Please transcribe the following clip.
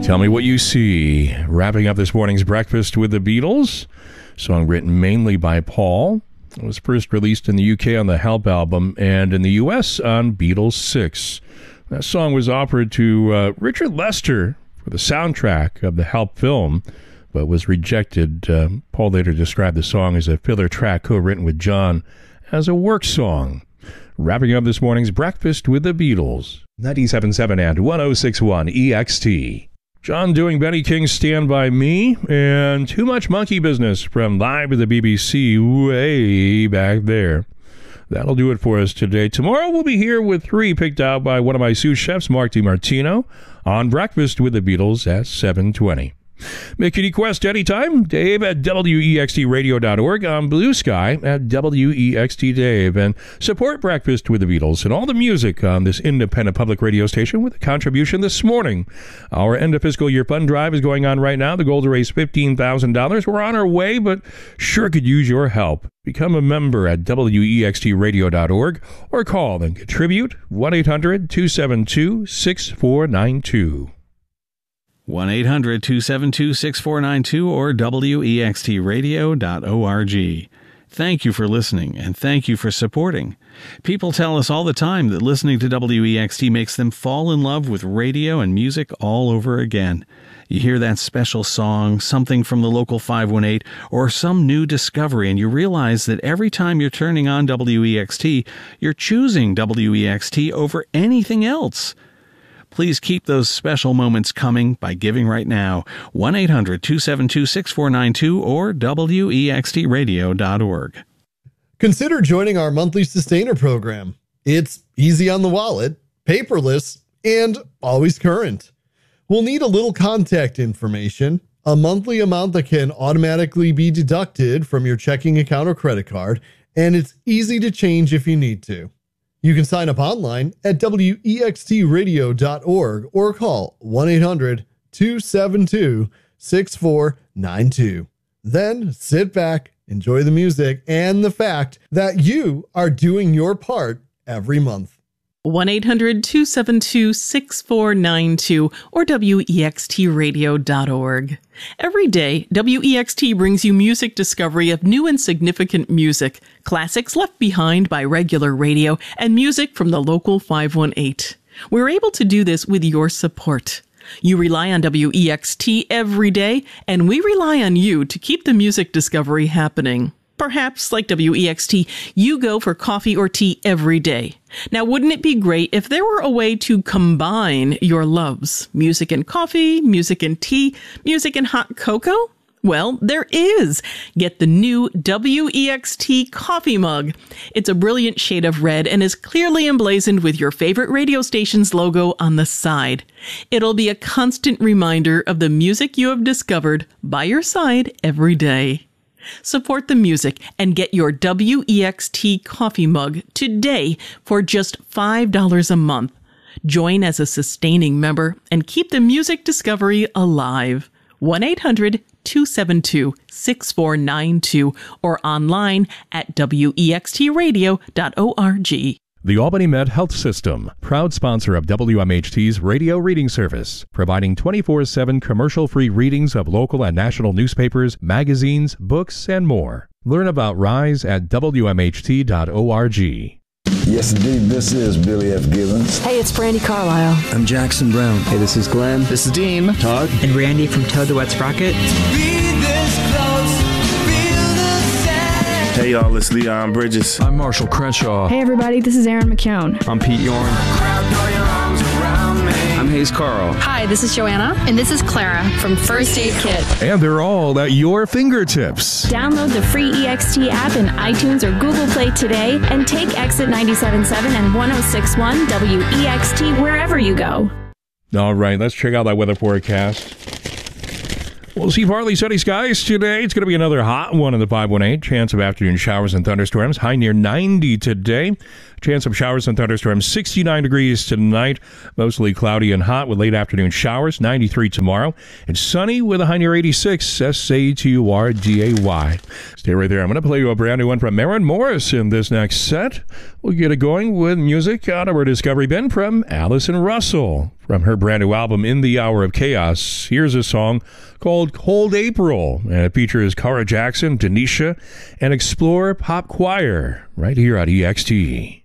Tell Me What You See. Wrapping up this morning's breakfast with the Beatles. Song written mainly by Paul. It was first released in the UK on the Help album and in the US on Beatles 6. That song was offered to Richard Lester for the soundtrack of the Help film, but was rejected. Paul later described the song as a filler track co-written with John as a work song. Wrapping up this morning's breakfast with the Beatles. 97.7 and 106.1 EXT. John doing Benny King's Stand By Me, and Too Much Monkey Business from Live at the BBC way back there. That'll do it for us today. Tomorrow we'll be here with 3 picked out by one of my sous chefs, Mark DiMartino, on Breakfast with the Beatles at 7:20. Make any request anytime. Dave at WEXTradio.org, on Blue Sky at WEXTDave. And support Breakfast with the Beatles and all the music on this independent public radio station with a contribution this morning. Our end of fiscal year fund drive is going on right now. The goal to raise $15,000. We're on our way, but sure could use your help. Become a member at WEXTradio.org or call and contribute 1-800-272-6492. 1-800-272-6492 or WEXTradio.org. Thank you for listening, and thank you for supporting. People tell us all the time that listening to WEXT makes them fall in love with radio and music all over again. You hear that special song, something from the local 518, or some new discovery, and you realize that every time you're turning on WEXT, you're choosing WEXT over anything else. Please keep those special moments coming by giving right now. 1-800-272-6492 or WEXTradio.org. Consider joining our monthly Sustainer program. It's easy on the wallet, paperless, and always current. We'll need a little contact information, a monthly amount that can automatically be deducted from your checking account or credit card, and it's easy to change if you need to. You can sign up online at WEXTradio.org or call 1-800-272-6492. Then sit back, enjoy the music, and the fact that you are doing your part every month. 1-800-272-6492 or WEXTradio.org. Every day, WEXT brings you music discovery of new and significant music, classics left behind by regular radio, and music from the local 518. We're able to do this with your support. You rely on WEXT every day, and we rely on you to keep the music discovery happening. Perhaps, like WEXT, you go for coffee or tea every day. Now, wouldn't it be great if there were a way to combine your loves? Music and coffee, music and tea, music and hot cocoa? Well, there is. Get the new WEXT coffee mug. It's a brilliant shade of red and is clearly emblazoned with your favorite radio station's logo on the side. It'll be a constant reminder of the music you have discovered by your side every day. Support the music and get your WEXT coffee mug today for just $5 a month. Join as a sustaining member and keep the music discovery alive. 1-800-272-6492 or online at WEXTradio.org. The Albany Med Health System, proud sponsor of WMHT's radio reading service, providing 24/7 commercial-free readings of local and national newspapers, magazines, books, and more. Learn about RISE at WMHT.org. Yes, indeed. This is Billy F. Gibbons. Hey, it's Brandy Carlisle. I'm Jackson Brown. Hey, this is Glenn. This is Dean. Todd. And Randy from Toad the Wet Sprocket. Hey y'all, it's Leon Bridges. I'm Marshall Crenshaw. Hey everybody, this is Aaron McKeown. I'm Pete Yorn. I'm Hayes Carl. Hi, this is Joanna. And this is Clara from First Aid Kit. And they're all at your fingertips. Download the free EXT app in iTunes or Google Play today and take Exit 97.7 and 106.1 WEXT wherever you go. All right, let's check out that weather forecast. We'll see partly sunny skies today. It's going to be another hot one in the 518. Chance of afternoon showers and thunderstorms. High near 90 today. Chance of showers and thunderstorms. 69 degrees tonight. Mostly cloudy and hot with late afternoon showers. 93 tomorrow. And sunny with a high near 86. SATURDAY. Stay right there. I'm going to play you a brand new one from Maren Morris in this next set. We'll get it going with music out of our Discovery Bin from Allison Russell. From her brand new album, In the Hour of Chaos, here's a song called Cold April, and it features Cara Jackson, Denisha, and Explore Pop Choir, right here on EXT.